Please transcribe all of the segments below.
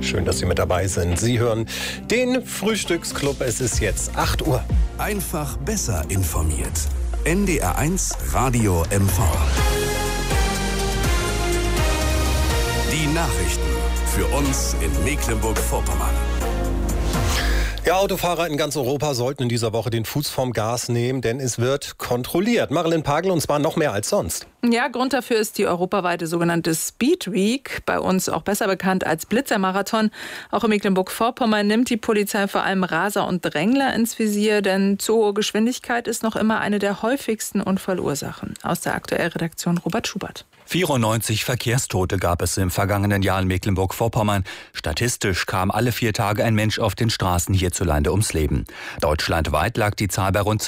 Schön, dass Sie mit dabei sind. Sie hören den Frühstücksclub. Es ist jetzt 8 Uhr. Einfach besser informiert. NDR1 Radio MV. Die Nachrichten für uns in Mecklenburg-Vorpommern. Ja, Autofahrer in ganz Europa sollten in dieser Woche den Fuß vom Gas nehmen, denn es wird kontrolliert. Marilyn Pagel, und zwar noch mehr als sonst. Ja, Grund dafür ist die europaweite sogenannte Speed Week, bei uns auch besser bekannt als Blitzermarathon. Auch in Mecklenburg-Vorpommern nimmt die Polizei vor allem Raser und Drängler ins Visier, denn zu hohe Geschwindigkeit ist noch immer eine der häufigsten Unfallursachen. Aus der Aktuellredaktion Robert Schubert. 94 Verkehrstote gab es im vergangenen Jahr in Mecklenburg-Vorpommern. Statistisch kam alle 4 Tage ein Mensch auf den Straßen hierzulande ums Leben. Deutschlandweit lag die Zahl bei rund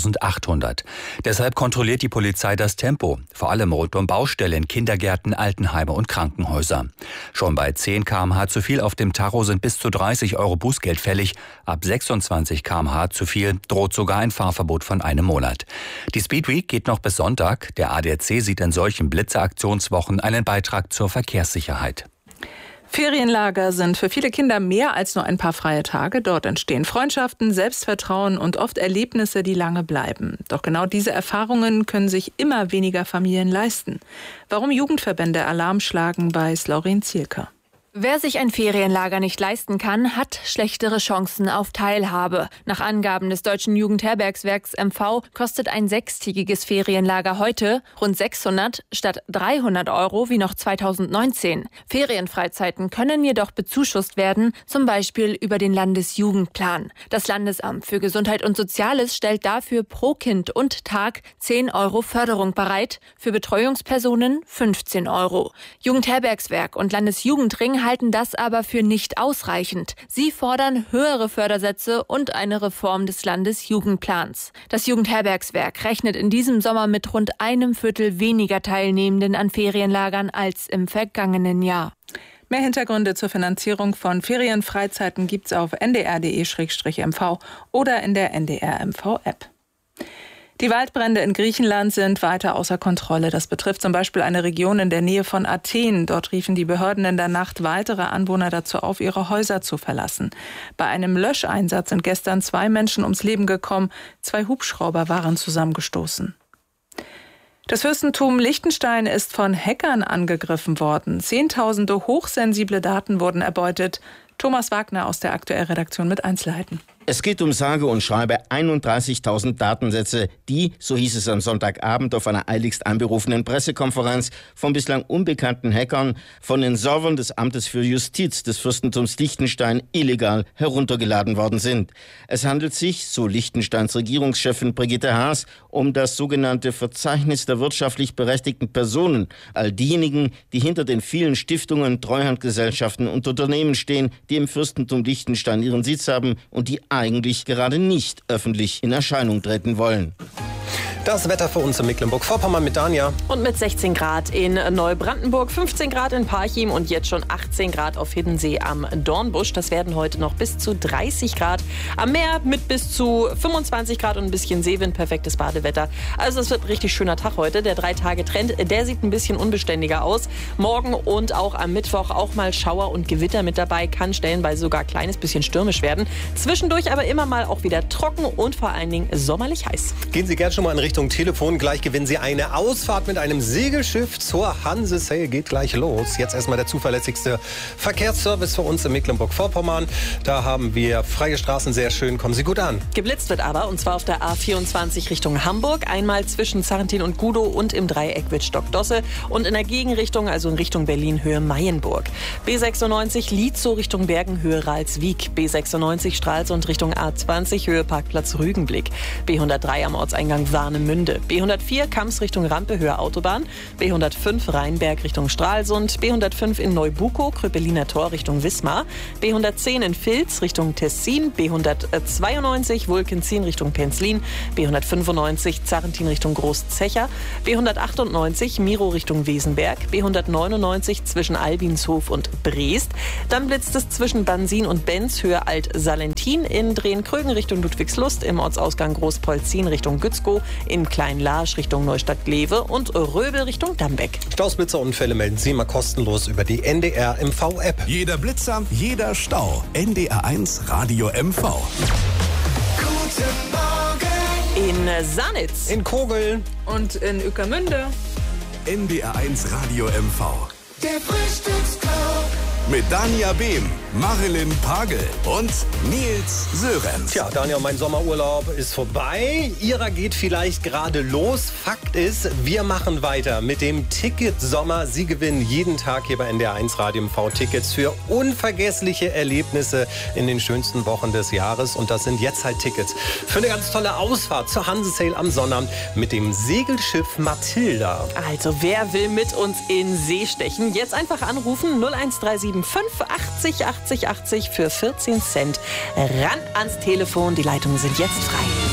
2800. Deshalb kontrolliert die Polizei das Tempo, vor allem rund um Baustellen, Kindergärten, Altenheime und Krankenhäuser. Schon bei 10 km/h zu viel auf dem Tacho sind bis zu 30 € Bußgeld fällig. Ab 26 km/h zu viel droht sogar ein Fahrverbot von einem Monat. Die Speed Week geht noch bis Sonntag. Der ADAC sieht in solchen Blitzeraktionswochen einen Beitrag zur Verkehrssicherheit. Ferienlager sind für viele Kinder mehr als nur ein paar freie Tage. Dort entstehen Freundschaften, Selbstvertrauen und oft Erlebnisse, die lange bleiben. Doch genau diese Erfahrungen können sich immer weniger Familien leisten. Warum Jugendverbände Alarm schlagen, weiß Lauren Zielke. Wer sich ein Ferienlager nicht leisten kann, hat schlechtere Chancen auf Teilhabe. Nach Angaben des Deutschen Jugendherbergswerks MV kostet ein 6-tägiges Ferienlager heute rund 600 statt 300 € wie noch 2019. Ferienfreizeiten können jedoch bezuschusst werden, zum Beispiel über den Landesjugendplan. Das Landesamt für Gesundheit und Soziales stellt dafür pro Kind und Tag 10 € Förderung bereit, für Betreuungspersonen 15 €. Jugendherbergswerk und Landesjugendring halten das aber für nicht ausreichend. Sie fordern höhere Fördersätze und eine Reform des Landesjugendplans. Das Jugendherbergswerk rechnet in diesem Sommer mit rund 1/4 weniger Teilnehmenden an Ferienlagern als im vergangenen Jahr. Mehr Hintergründe zur Finanzierung von Ferienfreizeiten gibt's auf ndr.de/mv oder in der NDR-MV-App. Die Waldbrände in Griechenland sind weiter außer Kontrolle. Das betrifft zum Beispiel eine Region in der Nähe von Athen. Dort riefen die Behörden in der Nacht weitere Anwohner dazu auf, ihre Häuser zu verlassen. Bei einem Löscheinsatz sind gestern 2 Menschen ums Leben gekommen. 2 Hubschrauber waren zusammengestoßen. Das Fürstentum Liechtenstein ist von Hackern angegriffen worden. Zehntausende hochsensible Daten wurden erbeutet. Thomas Wagner aus der Aktuellredaktion mit Einzelheiten. Es geht um sage und schreibe 31.000 Datensätze, die, so hieß es am Sonntagabend auf einer eiligst einberufenen Pressekonferenz, von bislang unbekannten Hackern von den Servern des Amtes für Justiz des Fürstentums Liechtenstein illegal heruntergeladen worden sind. Es handelt sich, so Liechtensteins Regierungschefin Brigitte Haas, um das sogenannte Verzeichnis der wirtschaftlich berechtigten Personen, all diejenigen, die hinter den vielen Stiftungen, Treuhandgesellschaften und Unternehmen stehen, die im Fürstentum Liechtenstein ihren Sitz haben und die eigentlich gerade nicht öffentlich in Erscheinung treten wollen. Das Wetter für uns in Mecklenburg-Vorpommern mit Danja. Und mit 16 Grad in Neubrandenburg, 15 Grad in Parchim und jetzt schon 18 Grad auf Hiddensee am Dornbusch. Das werden heute noch bis zu 30 Grad. Am Meer mit bis zu 25 Grad und ein bisschen Seewind. Perfektes Badewetter. Also es wird ein richtig schöner Tag heute. Der 3-Tage-Trend, der sieht ein bisschen unbeständiger aus. Morgen und auch am Mittwoch auch mal Schauer und Gewitter mit dabei. Kann stellenweise sogar ein kleines bisschen stürmisch werden. Zwischendurch aber immer mal auch wieder trocken und vor allen Dingen sommerlich heiß. Gehen Sie gerne schon mal in Richtung Telefon. Gleich gewinnen Sie eine Ausfahrt mit einem Segelschiff zur Hanse Sail. Geht gleich los. Jetzt erstmal der zuverlässigste Verkehrsservice für uns in Mecklenburg-Vorpommern. Da haben wir freie Straßen, sehr schön. Kommen Sie gut an. Geblitzt wird aber, und zwar auf der A24 Richtung Hamburg. Einmal zwischen Zarrentin und Gudow und im Dreieck Wittstock-Dosse. Und in der Gegenrichtung, also in Richtung Berlin, Höhe Mayenburg. B96 Lietzow Richtung Bergen, Höhe Ralswiek. B96 Stralsund Richtung A20, Höhe Parkplatz Rügenblick. B103 am Ortseingang Warnemünde. B104 Kamms Richtung Rampe, Höhe Autobahn. B105 Rheinberg Richtung Stralsund. B105 in Neubukow, Kröpeliner Tor Richtung Wismar. B110 in Vilz Richtung Tessin. B192 Wulkenzien Richtung Penzlin. B195 Zarrentin Richtung Großzecher. B198 Miro Richtung Wesenberg. B199 zwischen Albinshof und Breest. Dann blitzt es zwischen Bansin und Benz, Höhe Alt-Salentin. In Drehen-Krögen Richtung Ludwigslust. Im Ortsausgang Großpolzin Richtung Gützkow. in Klein-Laasch Richtung Neustadt-Glewe und Röbel Richtung Dambeck. Stausblitzerunfälle melden Sie immer kostenlos über die NDR MV-App. Jeder Blitzer, jeder Stau. NDR1 Radio MV. Guten Morgen. In Sanitz. In Kogel. Und in Ueckermünde. NDR1 Radio MV. Der Frühstücksclub. Mit Danja Behm, Marilyn Pagel und Nils Sörenz. Tja, Daniel, mein Sommerurlaub ist vorbei. Ihrer geht vielleicht gerade los. Fakt ist, wir machen weiter mit dem Ticket Sommer. Sie gewinnen jeden Tag hier bei NDR1 Radio MV Tickets für unvergessliche Erlebnisse in den schönsten Wochen des Jahres. Und das sind jetzt halt Tickets für eine ganz tolle Ausfahrt zur Hanse-Sail am Sonnabend mit dem Segelschiff Matilda. Also wer will mit uns in See stechen? Jetzt einfach anrufen 0137 580 80 80 für 14 Cent. Ran ans Telefon, die Leitungen sind jetzt frei.